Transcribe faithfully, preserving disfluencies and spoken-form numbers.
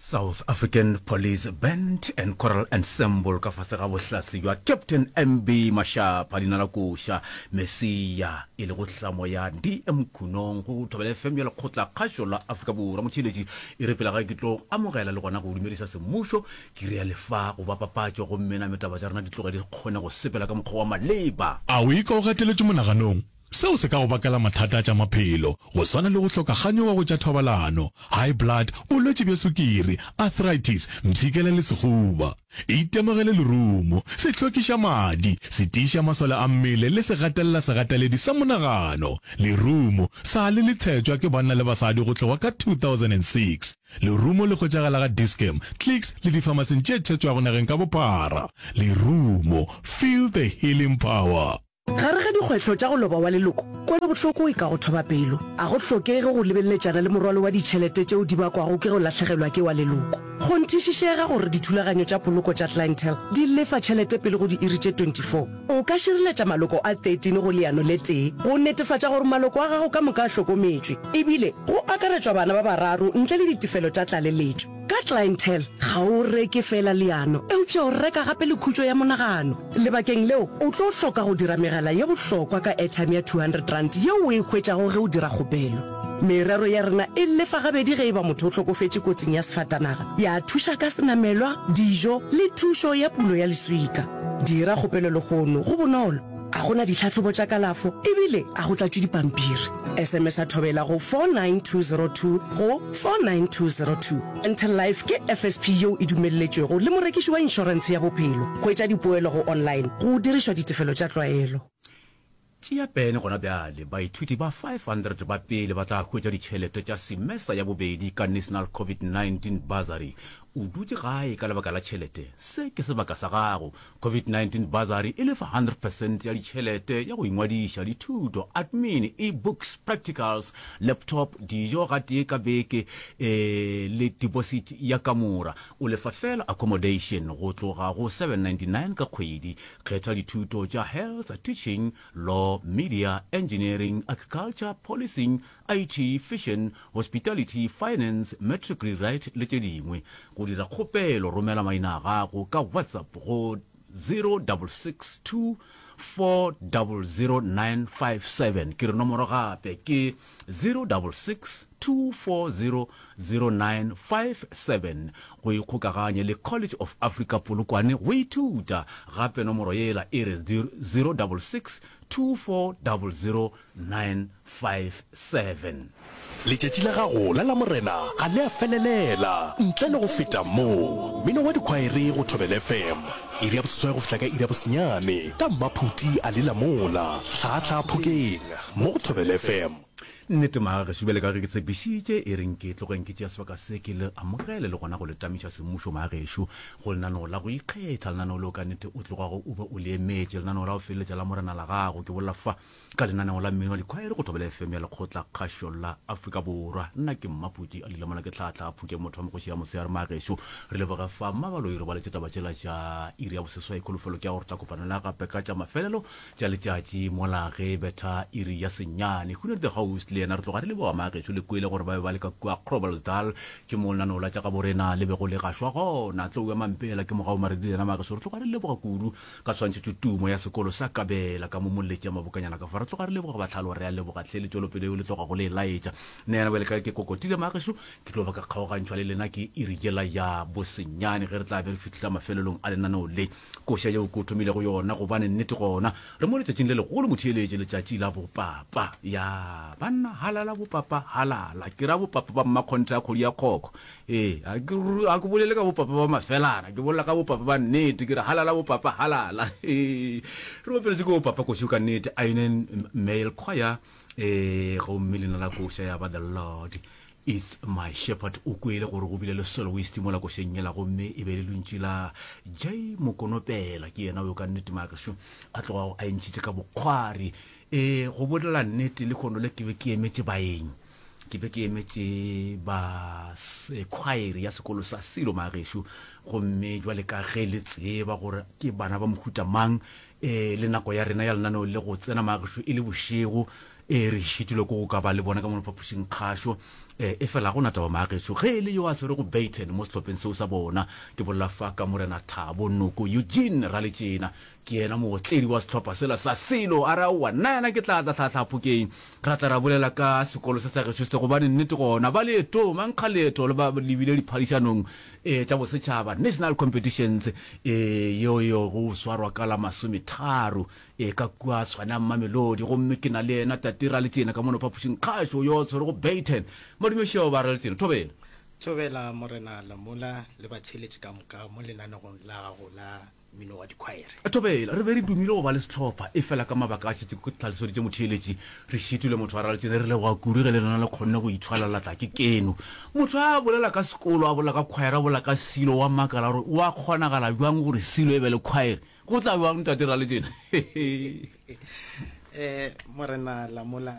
South African Police Band and Choral Ensemble ka fase ga bohlatsi jwa Captain M B Mashapa dina la kusha Mesia ile go tlamo ya D M Khunong go thobele F M ya lekgotla kgasho la Afrika Borwa motšheletši e re pela ga ke tlo amogela le gona go dumedisa semmušo ke re ya lefa go ba papatšo go mmena metaba tsa rena di tloga di kgone go sepela ka mokgwa wa maleba a o ika o gateletse monaganong seo se ka go bakala mathata tša maphelo go swana le go hloka ganyo wa go tša thobalano high blood bolwetši bja sukiri arthritis mtshikela le sehuba itemogele lerumo se hlwekiša madi se tiiša masole a mmele le se gatelela segateledi sa monagano lerumo sa le letshetšwa ke banna le basadi go tloga ka two thousand six lerumo le kgotšagala ga Dischem Clicks le dipharmaseng tše tšhetšwago nageng ka bophara lerumo feel the healing power. Gare ga dikgwetlho tša go loba wa leloko kwela bohloko e ka go thoba pelo a go hlokege go lebelletšana le morwalo wa ditšhelete tšeo di bakwago ke go latlhegelwa ke wa leloko go nthišišega gore dithulaganyo tša poloko tša clientele di lefa tšhelete pele go di iri tše twenty-four o ka šireletša maloko a thirteen go leano le tee go netefatša gore maloko a gago ka moka a hlokometšwe ebile go akaretšwa bana ba bararo ntle le ditefelo tša tlaleletšo ka clientele ga o reke fela leano eupša o reka gape le khutšo ya monagano lebakeng leo o tlo hloka go dira megala ya bohlokwa ka airtime ya two hundred rand yeo o e hwetšago ge o dira kgopelo merero ya rena e lefa gabedi ge e ba motho o hlokofetše kotsing ya sefatanaga ya thuša ka senamelwa dijo le thušo ya pulo ya leswika dira kgopelo le gono go bonolo a gona ditlhatlhobo tša kalafo ebile a go tlatšwe dipampiri sms a thobela go four nine two zero two go four nine two zero two Intel Life ke F S P yeo e dumelletšwego le morekiši wa inšorense ya bophelo go etša dipoelo go online go dirišwa ditefelo tša tlwaelo tšea pene gona bjale baithuti ba five hundred ba pele ba tla hwetša ditšhelete tša semester ya bobedi ka National COVID nineteen Bursary o dutse gae ka lebaka la tšhelete se ke sebaka sa gago COVID nineteen Bursary e lefa one hundred percent ya ditšhelete ya go ingwadiša dithuto admin e-books practicals laptop dijo ga tee ka beke eh, le deposit ya kamora o lefa fela accommodation go tloga go seven ninety-nine ka kgwedi kgetha dithuto tša health teaching law media engineering agriculture policing I T fashion hospitality finance matric rewrite le tše dingwe go dira kgopelo romela maina a gago ka WhatsApp go zero six six two four zero zero nine five seven ke re nomoro gape ke zero six six two four zero zero nine five seven go ikgokaganye le College of Africa Polokwane go ithuta gape nomoro yela e re zero six six two four zero zero nine five seven. letšatši la gago la la morena ga le a felelela ntle le go feta moo mino wa dikhwaere go thobela F M iri ya boseswai go fihla ka iri ya bosenyane ka mmaphuti a lela mola tlhatlha phokeng mo go thobela F M nnete maage subele ka ge ke tshepišitše e reng ke tlogeng ke tšea sebaka se ke le amogele le gona go le tamiša semmušo maagešo go lenaneo la go ikgetha lenaneo leo ka nnete o tlogago o be o le emetše lenaneo la go feleletša la morena la gago ke bolela fa ka lenaneo la mmino wa dikhwaere go thobela F M ya lekgotla kgašo la Afrika Borwa nna ke mmapudi a lelemona ke tlhatlha phuke motho wa mogoši ya moseare maagešo re leboga fa mmabaloi re ba letše taba tšela tša iri ya boseswai kholofelo ke ya gore tla kopanela gape ka tša mafelelo tša letšatši mola ge betha iri ya senyane go the house le yena re tloga re le boa maagešo le kwele gore ba be ba le ka kua Groblersdal ke mo lenaneo la tša ka borena le be go le gašwa gona tlo ua mampela ke mogao maredi lena maagešo re tloga re leboga kudu ka tshwantšhetšo tumo ya sekolo sa Kabela ka mo molletša mabokanyana ka fa re tloga re leboga batlhalo re a leboga tle le tšwelopele le tloga go le laetša nne yana bele ka ke kokotile maagešo ke tlo ba ka kgaogantšhwa le lena ke irikela ya bosenyane ge re tla be re fitlhela mafelelong a lenaneo le koša yeo ko thomile go yona gobane nnete gona re mo letšatšing le legolo motheeletše letšatši la bopapa ya banna halala bopapa halala ke ra bopapa ba mmakgonthe ya kgodi ya kgoko ee a ke bolele ka bopapa ba mafelana ke bolela ka bopapa ba nnete ke re halala bopapa halala ee re bopeletse ke bopapa košo ka nnete ainen male choir um go mmelena la koša ya ba the Lord is my shepherd o kwele gore go bile le soloist mo la košeng yela gomme e be le luntši la J Mokonopela ke yena yo ka nnete maakešo a tloga a ntšhitše ka bokgwari um go bolela nnete le kgono le ke be ke emetše baeng ke be ke emetše ba khwaere ya sekolo sa Silo maagešo gomme jwale ka ge le tseba gore ke bana ba mohuta mang um le nako ya rena ya lenaneo le go tsena maagešo e le bošego e re šitile ko go ka ba le bona ka mo phapošing kgašo eh e fela go nata wa magetso ge le yo a sere go Baton mo setlhopheng seo sa bona ke bolla fa ka morena Thabo Noko Eugene ra le tsena ke ena mo tledi wa setlhopha sela sa Silo ara wa nana ke tla tla tla phukeng ra tla ra bolela ka sekolo se sa ge se go bane nnete gona ba le to mang khaleto le ba libile di phadisanong eh tsa bosetšhaba national competitions eh yo yo go swarwa ka la masome tharo e ka kwa tshwana Mamelodi go mme ke na le ena tatira le tsena ka mono phapushing kgasho yo tsore go Baton modimo sheo ba re le tsena thobela thobela morena la mola le ba tsheletse ka moka mo lenanegong la gago la mino wa dikhwaere thobela re be re dumile go ba le setlhopha e fela ka mabaka a tshetse go tlhaloso tse motheletsi re shitule motho a ra le tsena re le go akuri ge le lona le kgonne go ithwala latla ke keno motho a bolela ka sekolo a bolela ka khwaere a bolela ka Silo wa makala gore wa kgonagala jwang gore Silo e be le khwaere go tla bang tatira le tsena eh morena la mola